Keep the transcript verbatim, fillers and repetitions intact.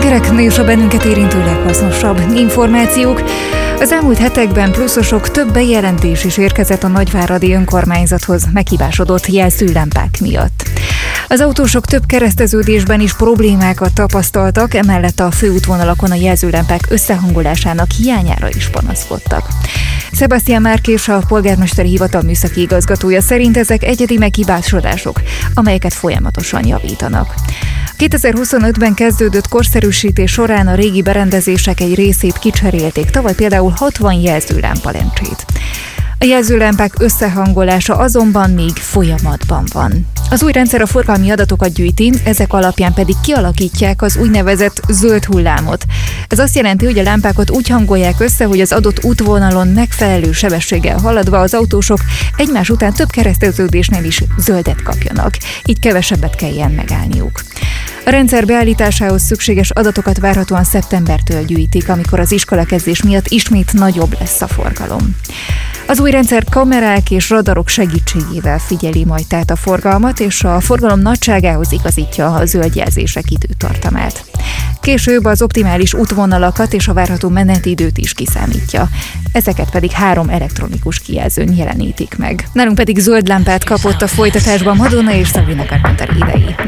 Tengereknél és a bennünket érintő leghasznosabb információk. Az elmúlt hetekben pluszosok több bejelentés is érkezett a nagyváradi önkormányzathoz meghibásodott jelzőlámpák miatt. Az autósok több kereszteződésben is problémákat tapasztaltak, emellett a főútvonalakon a jelzőlámpák összehangolásának hiányára is panaszkodtak. Sebastian Márkés, a polgármesteri hivatal műszaki igazgatója szerint ezek egyedi meghibásodások, amelyeket folyamatosan javítanak. kétezer-huszonötben kezdődött korszerűsítés során a régi berendezések egy részét kicserélték, tavaly például hatvan jelzőlámpa lencsét. A jelzőlámpák összehangolása azonban még folyamatban van. Az új rendszer a forgalmi adatokat gyűjti, ezek alapján pedig kialakítják az úgynevezett zöld hullámot. Ez azt jelenti, hogy a lámpákat úgy hangolják össze, hogy az adott útvonalon megfelelő sebességgel haladva az autósok egymás után több kereszteződésnél is zöldet kapjanak, így kevesebbet kelljen megállniuk. A rendszer beállításához szükséges adatokat várhatóan szeptembertől gyűjtik, amikor az iskolakezdés miatt ismét nagyobb lesz a forgalom. Az új rendszer kamerák és radarok segítségével figyeli majd tehát a forgalmat, és a forgalom nagyságához igazítja a zöldjelzések időtartamát. Később az optimális útvonalakat és a várható menetidőt is kiszámítja. Ezeket pedig három elektronikus kijelzőn jelenítik meg. Nálunk pedig zöld lámpát kapott a folytatásban Madonna és Sabrina Carpenter idei.